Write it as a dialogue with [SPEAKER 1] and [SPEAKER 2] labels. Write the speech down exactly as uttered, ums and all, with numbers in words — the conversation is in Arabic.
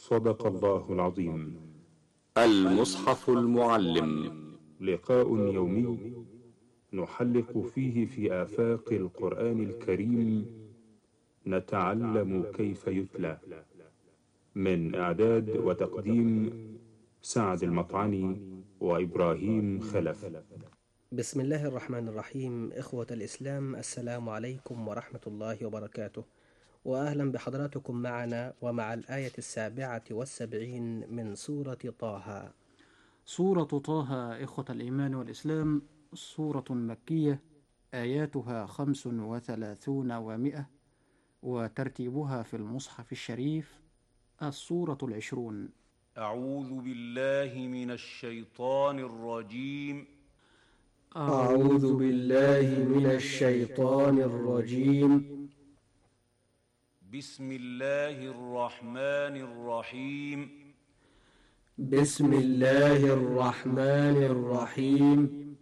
[SPEAKER 1] صدق الله العظيم.
[SPEAKER 2] المصحف المعلم،
[SPEAKER 1] لقاء يومي نحلق فيه في آفاق القرآن الكريم، نتعلم كيف يتلى. من إعداد وتقديم سعد المطعني وإبراهيم خلف.
[SPEAKER 3] بسم الله الرحمن الرحيم. إخوة الإسلام، السلام عليكم ورحمة الله وبركاته، وأهلا بحضراتكم معنا ومع الآية السابعة والسبعين من سورة طه.
[SPEAKER 4] سورة طه إخوة الإيمان والإسلام سورة مكية، آياتها خمس وثلاثون ومئة، وترتيبها في المصحف الشريف السورة العشرون.
[SPEAKER 5] أعوذ بالله من الشيطان الرجيم.
[SPEAKER 3] أعوذ بالله من الشيطان الرجيم.
[SPEAKER 5] بسم الله الرحمن الرحيم.
[SPEAKER 3] بسم الله الرحمن الرحيم.